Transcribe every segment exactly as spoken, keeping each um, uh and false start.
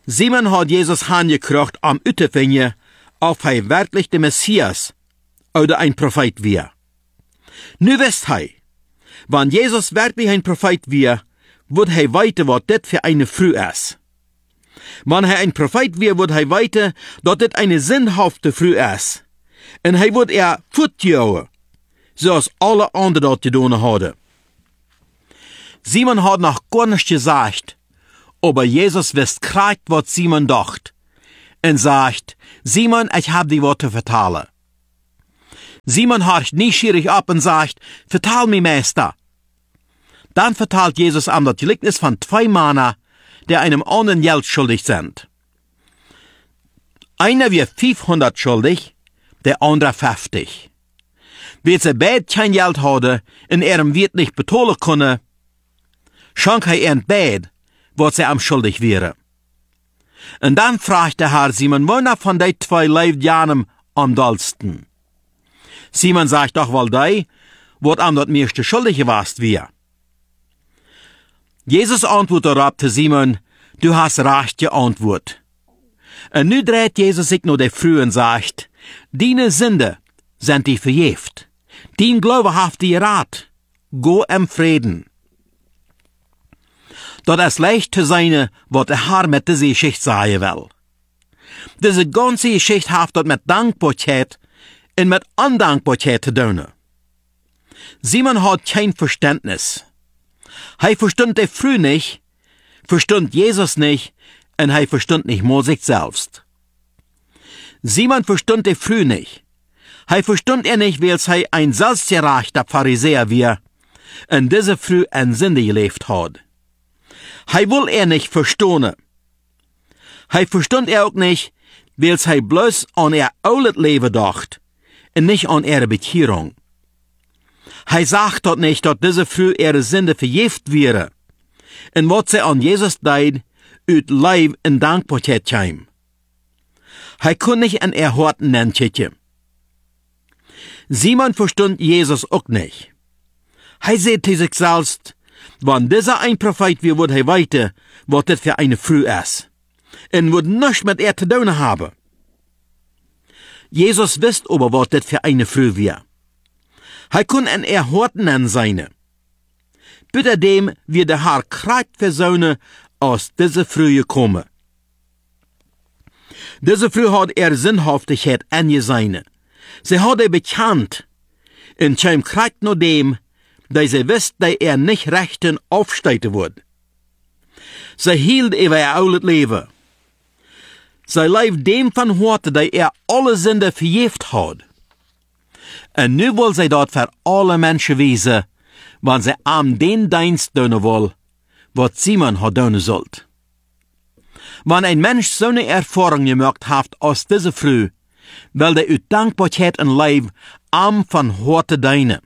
Simon hat Jesus angekriegt am Utefingen, ob hij wirklich der Messias oder ein Prophet wir. Nu wisst hij, wenn Jesus wirklich ein Prophet wir, wird hij weten wat dit für eine Früh ist. Wenn hij ein Prophet wir, wird hij weten dat dit eine sinnhafte Früh ist. En hij wird er voetjouwen, zoals alle anderen dat gedaan hadden. Simon hat noch gar nicht gesagt, aber Jesus wisst kreit, wat Simon dacht. En sagt, Simon, ich hab die Worte vertalen. Simon horcht neugierig ab und sagt, vertal mir, Meister. Dann vertalt Jesus am das Gleichnis von zwei Männer, die einem anderen Geld schuldig sind. Einer wird fünfhundert schuldig, der andere fünfzig. Wenn sie beide kein Geld hadden und er ihm wird nicht betalen können, schenkt er ihnen beide, was sie am schuldig wäre. Und dann fragt der Herr Simon, wonach von die zwei lebt janem am dollsten? Simon sagt doch wohl die, wat am dat meiste schuldige warst wir. Jesus antwortet darauf zu Simon, du hast recht geantwortet. Und nu dreht Jesus sich nur der Früh und sagt, deine Sünde sind die verjeft. Dein Glaube haft die Rat. Go im Frieden. Dat ist leicht zu sein, was der Herr mit dieser Geschichte sagen will. Diese ganze Geschichte haft dat mit Dankbarkeit und mit Undankbarkeit zu tun. Simon hat kein Verständnis. Er verstand die Früh nicht, verstand Jesus nicht, und er verstand nicht mal sich selbst. Simon verstand die Früh nicht. Er verstand er nicht, weil er ein selbstgerechter Pharisäer war, und diese Früh in Sünde gelebt hat. Er will er nicht verstehen. Er verstand er auch nicht, weil er bloß an ihr altes Leben dacht, und nicht an ihre Bekehrung. Er sagt dort nicht, dass diese Früh ihre Sünde verjeft wäre, und was sie an Jesus deed, uit Leib in Dankbarkeit kam. Er kann nicht an ihr Horten nennen, Simon verstand Jesus auch nicht. Er sagt zu sich selbst, wenn dieser ein Prophet wir, wird er weiter, was das für eine Früh ist, und wird nichts mit ihr zu tun haben. Jesus wisst aber, was das für eine Früh wir. Er kann an ihr Horten an seine. Bitte dem wird der Herr kreit versöhnen, aus dieser Früh gekommen. Diese Früh hat er Sinnhaftigkeit angesehen. Sie hat er bekannt, und kam kreit nur dem, dass sie wisst, dass er nicht rechten aufsteigen wird. Sie hielt über ihr altes Leben. Sie lebt dem von heute, dass er alle Sünde verjeft hat. Und nu will sie dort für alle Menschen wiesen, wenn sie am den Dienst tun will, was Simon hat tun sollt. Wenn ein Mensch so eine Erfahrung gemacht hat aus dieser Früh, will der uit Dankbarkeit und Leib am von heute deine.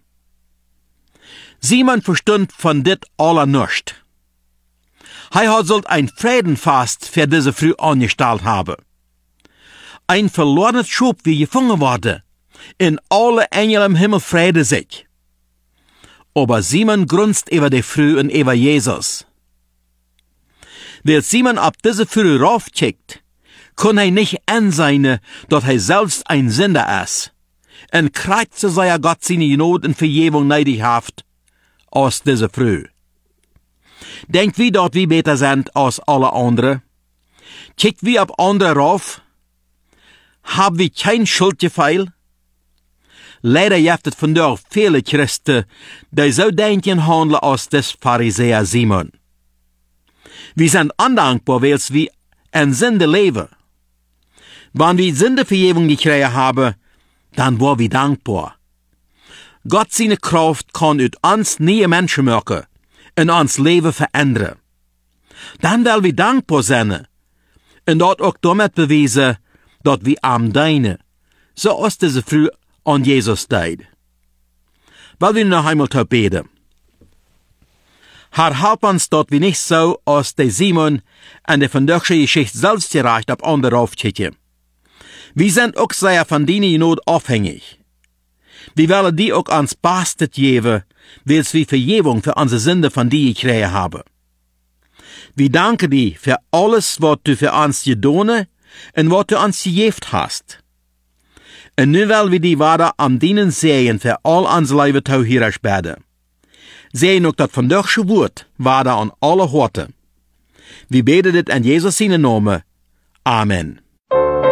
Simon verstand von dit aller nicht. Er hat sollt ein Friedenfast für diese Früh angestellt haben. Ein verlorenes Schub wie gefangen wurde, in alle Engel im Himmel Friede sich. Aber Simon grunzt über die Früh und über Jesus. Weil Simon ab diese Früh raufkickt, kann er nicht ansehen, dass er selbst ein Sünder ist, und kriegt zu seiner Gott seine Not und Vergebung neidig haft aus dieser Früh. Denkt wie dort wie besser sind als alle anderen? Kickt wie ab andere rauf? Hab wir kein Schuldgefühl? Leider gibt es vandaag viele Christen, die so denken handeln als des Pharisäer Simon. Wir sind undankbar, weil wir in Sünde leben. Wenn wir Sündevergebung gekriegt haben, dann waren wir dankbar. Gott seine Kraft kann uit uns neue Menschen machen und uns Leben verändern. Dann will wir dankbar sein und dort auch damit beweisen, dass wir am Deine, so aus dieser Früh an Jesus deed. Weil wir noch einmal zu beten. Herr, help uns, dass wir nicht so aus der Simon und der vandaagse Geschichte selbst gerecht auf andere aufkicken. Wir sind auch sehr von deiner Not abhängig. Wir wollen die auch ans Bastet geben, weil wir Vergebung für unsere Sünde von dir gekriegt haben. Wir danken dir für alles, was du für uns getan und was du uns gegeben hast. Und nu will wir die weiter am dienen sehen für all unser Leben tau hier beten. Sehen ook dat vandaag schon Wort weiter an alle Horte. Wir beten dit in Jesus seinen Namen. Amen.